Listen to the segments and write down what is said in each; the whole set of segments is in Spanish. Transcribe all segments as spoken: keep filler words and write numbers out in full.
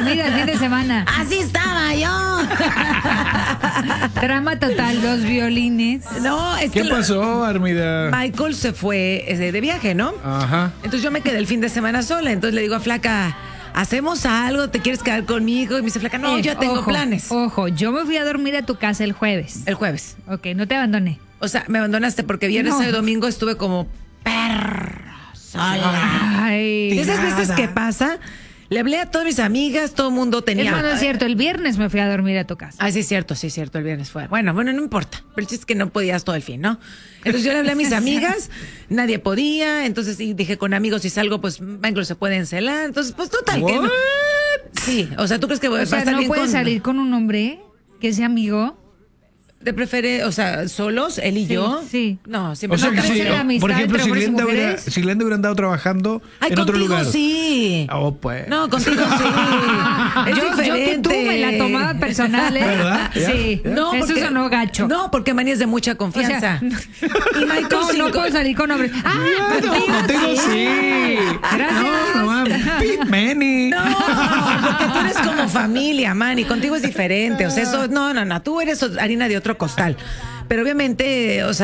dormida el fin de semana. Así estaba yo. Drama total, dos violines. No, es ¿Qué que lo- pasó, Armida? Michael se fue eh, de viaje, ¿no? Ajá. Entonces yo me quedé el fin de semana sola. Entonces le digo a Flaca, ¿hacemos algo? ¿Te quieres quedar conmigo? Y me dice Flaca, no, Eh, yo tengo ojo, planes. Ojo, yo me fui a dormir a tu casa el jueves. El jueves. Ok, no te abandoné. O sea, me abandonaste porque viernes No. y domingo estuve como perro sola. Ay. Y esas veces que pasa, le hablé a todas mis amigas, todo el mundo tenía. Es más, no es cierto, el viernes me fui a dormir a tu casa. Ah, sí, es cierto, sí, es cierto, el viernes fue. Bueno, bueno, no importa. Pero el chiste es que no podías todo el fin, ¿no? Entonces yo le hablé a mis amigas, nadie podía. Entonces y dije, con amigos, si salgo, pues Michael se puede encelar. Entonces, pues total, que no. What? Sí, o sea, ¿tú crees que voy O a sea, estar no bien puedes con- salir con un hombre que sea amigo. ¿Te prefieres, o sea, solos, él y Sí, yo? sí. No, siempre O sea ¿No que parece si, la amistad por ejemplo, entre si hombres y Glenda, hubiera, mujeres? si Glenda hubiera andado trabajando Ay, en otro contigo lugar. sí. Oh, pues. No, contigo sí. Es yo, yo que diferente. tú me la tomaba personal, ¿eh? ¿Verdad? Ya, Sí. ya. No, Eso porque, sonó gacho. No, porque Manny es de mucha O sea, confianza. no, y Michael no, sí. no puedo salir con hombres. Ah, No, contigo contigo sí. Gracias. No, no, mames. Pete Manny. No, porque tú eres como familia, Manny. Contigo es diferente. O sea, eso, no, no, no. Tú eres harina de otro costal. Pero obviamente, o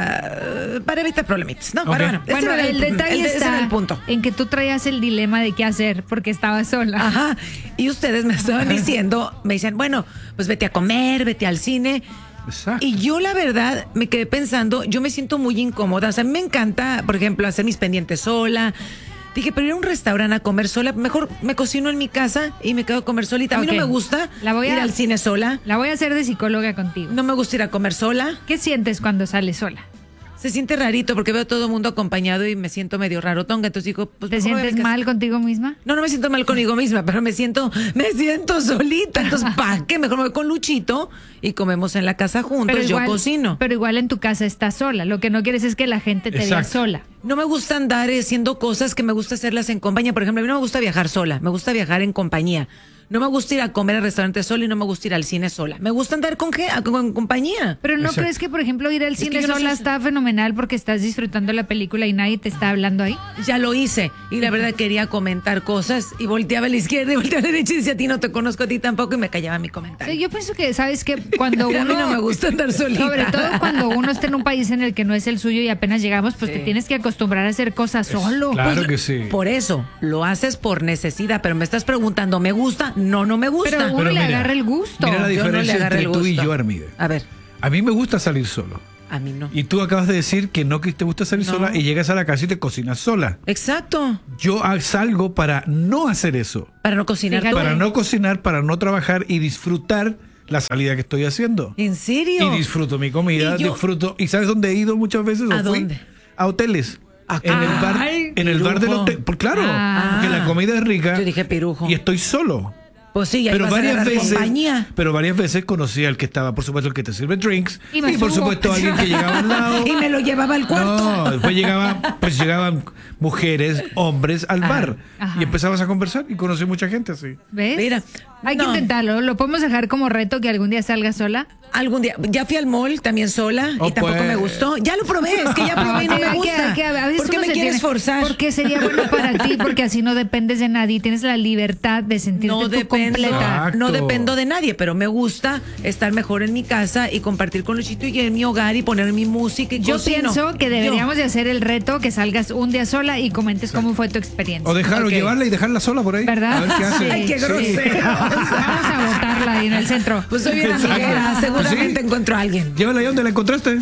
sea, para evitar problemitas, ¿no? Ok. Pero bueno, ese Bueno, era el detalle ese está era el punto. en que tú traías el dilema de qué hacer porque estaba sola. Ajá. Y ustedes me estaban diciendo, me dicen, bueno, pues vete a comer, vete al cine. Exacto. Y yo, la verdad, me quedé pensando, yo me siento muy incómoda. O sea, a mí me encanta, por ejemplo, hacer mis pendientes sola. Dije, pero ir a un restaurante a comer sola, mejor me cocino en mi casa y me quedo a comer solita. A mí Ok. no me gusta La voy a- ir al cine sola. La voy a hacer de psicóloga contigo. No me gusta ir a comer sola. ¿Qué sientes cuando sales sola? Se siente rarito porque veo a todo el mundo acompañado y me siento medio rarotonga. Entonces digo, pues ¿Te mejor me voy a sientes mi casa. mal contigo misma? No, no me siento mal conmigo misma, pero me siento, me siento solita. Entonces, ¿para qué? Mejor me voy con Luchito y comemos en la casa juntos. Yo cocino. Pero igual en tu casa estás sola. Lo que no quieres es que la gente te vea Exacto. sola. No me gusta andar haciendo cosas que me gusta hacerlas en compañía. Por ejemplo, a mí no me gusta viajar sola, me gusta viajar en compañía. No me gusta ir a comer al restaurante sola y no me gusta ir al cine sola. Me gusta andar con, ge- con compañía. Pero ¿no Exacto. crees que, por ejemplo, ir al que cine yo no sola sé- está fenomenal porque estás disfrutando la película y nadie te está hablando ahí? Ya lo hice y la verdad quería comentar cosas y volteaba a la izquierda y volteaba a la derecha y decía, a ti no te conozco, a ti tampoco, y me callaba mi O sea, comentario. yo pienso que, ¿sabes qué? Cuando A uno... mí no me gusta andar solita. Sobre todo cuando uno está en un país en el que no es el suyo y apenas llegamos, pues Sí. te tienes que acostumbrar a hacer cosas solo. Claro Pues, que sí. Por eso, lo haces por necesidad, pero me estás preguntando, ¿me gusta? No, no me gusta. Pero uno Pero le mira, agarra el gusto. mira la Yo no le diferencia agarré entre el tú y gusto. yo, Armida. A ver, A mí me gusta salir solo. a mí no. Y tú acabas de decir que no, que te gusta salir No. sola y llegas a la casa y te cocinas sola. Exacto. Yo ah, salgo para no hacer eso. Para no cocinar. Fíjate. todo. Para no cocinar, para no trabajar y disfrutar la salida que estoy haciendo. ¿En serio? Y disfruto mi comida, Y yo- disfruto. ¿Y sabes dónde he ido muchas veces? ¿A ¿O fui? dónde? A hoteles. ¿A En el bar, Ay, en el bar del pirujo. hotel. Por, claro, Ah. porque la comida es rica. Yo dije pirujo. Y estoy solo. Pues sí, ahí Pero vas a varias agarrar veces, compañía. pero varias veces conocí al que estaba, por supuesto, el que te sirve drinks Y y, me por subo. supuesto alguien que llegaba al lado. Y me lo llevaba al cuarto. No, después llegaba, pues llegaban mujeres, hombres al bar ajá. y empezabas a conversar y conocí mucha gente así. ¿Ves? Mira, Hay no. que intentarlo. ¿Lo podemos dejar como reto que algún día salga sola? Algún día, ya fui al mall también sola Oh, y tampoco pues. me gustó. Ya lo probé, es que ya probé y no Hay me que- gusta. hay que- a veces ¿Por qué uno me se quieres tiene- forzar? Porque sería bueno para ti, porque así no dependes de nadie. Tienes la libertad de sentirte No tú dependo, completa. Exacto. no dependo de nadie, pero me gusta estar mejor en mi casa y compartir con Luchito y en mi hogar y poner mi música y Yo cocino. pienso que deberíamos Yo. de hacer el reto que salgas un día sola y comentes cómo fue tu experiencia. O dejar, Ok. o llevarla y dejarla sola por ahí. ¿Verdad? A ver qué hace. Ay, qué Sí. grosero. Vamos a botarla ahí en el centro. Pues soy bien Exacto. amiguera, seguramente Sí. encuentro a alguien. Llévala ahí donde la encontraste.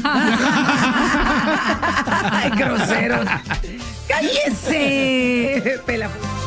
Ay, groseros. ¡Cállese! Pela.